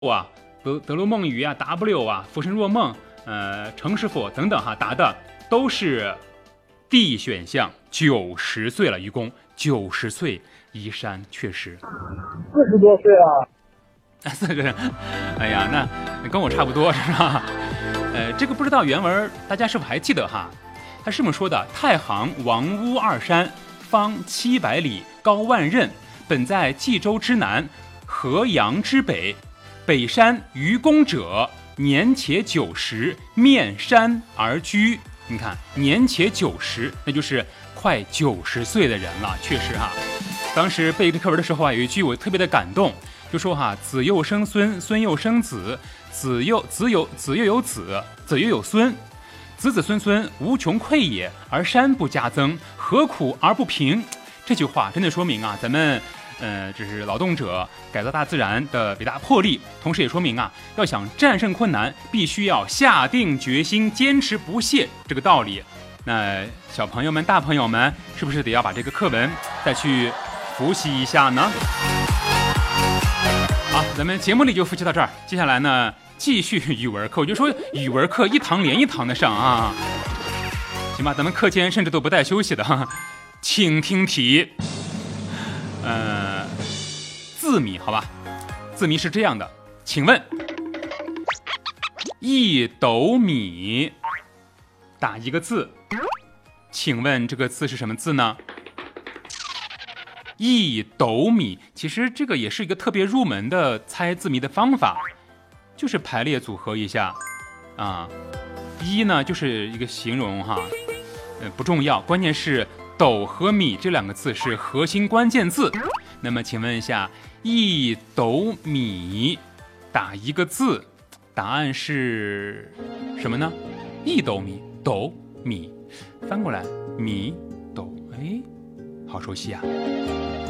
啊，德鲁梦鱼啊 W 啊，浮生若梦，程师傅等等哈，答的都是 D 选项。90岁了，愚公90岁，移山确实 40多岁啊。 40，哎呀，那跟我差不多是吧？这个不知道原文大家是否还记得哈？他是这么说的：太行王屋二山，方700里，高万仞，本在冀州之南，河阳之北。北山愚公者，年且90，面山而居。你看，年且90，那就是快90岁的人了。确实哈，当时背这课文的时候啊，有一句我特别的感动，就说哈，子又生孙，孙又生子，子又有子，子又有孙，子子孙孙无穷匮也，而山不加增，何苦而不平？这句话真的说明啊，咱们这是劳动者改造大自然的伟大魄力，同时也说明啊，要想战胜困难，必须要下定决心，坚持不懈这个道理。那小朋友们、大朋友们，是不是得要把这个课文再去复习一下呢？好，咱们节目里就复习到这儿，接下来呢，继续语文课。我就说语文课一堂连一堂的上啊，行吧？咱们课间甚至都不带休息的哈。请听题。字谜，好吧，字谜是这样的，请问1斗米打一个字，请问这个字是什么字呢？1斗米，其实这个也是一个特别入门的猜字谜的方法，就是排列组合一下啊。1呢就是一个形容哈，不重要，关键是斗和米这2个字是核心关键字。那么请问一下，1斗米打一个字，答案是什么呢？1斗米，斗米翻过来米斗，哎，好熟悉啊。